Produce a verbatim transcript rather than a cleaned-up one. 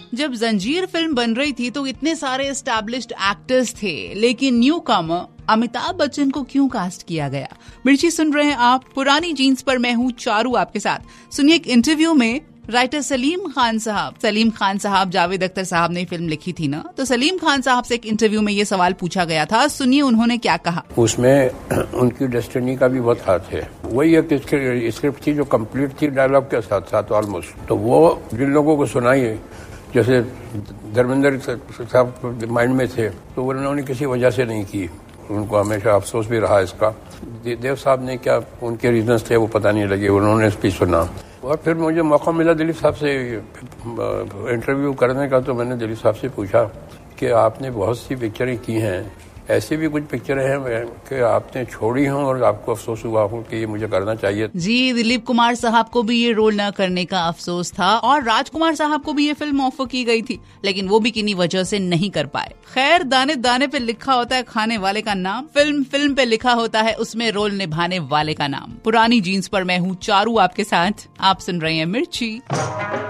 जब जंजीर फिल्म बन रही थी तो इतने सारे एस्टैब्लिश्ड एक्टर्स थे, लेकिन न्यू कमर अमिताभ बच्चन को क्यों कास्ट किया गया? मिर्ची सुन रहे हैं आप पुरानी जीन्स पर, मैं हूँ चारू आपके साथ। सुनिए एक इंटरव्यू में राइटर सलीम खान साहब सलीम खान साहब जावेद अख्तर साहब ने फिल्म लिखी थी ना, तो सलीम खान साहब से एक इंटरव्यू में ये सवाल पूछा गया था। सुनिए उन्होंने क्या कहा। उसमें उनकी डेस्टिनी का भी बहुत हाथ है। वही एक स्क्रिप्ट थी जो कंप्लीट थी डायलॉग के साथ साथ ऑलमोस्ट, तो वो जिन लोगों को सुनाई, जैसे धर्मेंद्र साहब माइंड में थे, तो उन्होंने किसी वजह से नहीं की। उनको हमेशा अफसोस भी रहा इसका। देव साहब ने क्या उनके रीजंस थे वो पता नहीं लगे, उन्होंने स्पीच सुना। और फिर मुझे मौका मिला दिलीप साहब से इंटरव्यू करने का, तो मैंने दिलीप साहब से पूछा कि आपने बहुत सी पिक्चरें की हैं, ऐसी भी कुछ पिक्चरें हैं कि आपने छोड़ी हों और आपको अफसोस हुआ हो कि ये मुझे करना चाहिए। जी, दिलीप कुमार साहब को भी ये रोल न करने का अफसोस था और राजकुमार साहब को भी ये फिल्म ऑफर की गई थी, लेकिन वो भी किन्हीं वजह से नहीं कर पाए। खैर, दाने दाने पे लिखा होता है खाने वाले का नाम, फिल्म फिल्म पे लिखा होता है उसमें रोल निभाने वाले का नाम। पुरानी जीन्स पर मैं हूँ चारू आपके साथ, आप सुन रहे हैं मिर्ची।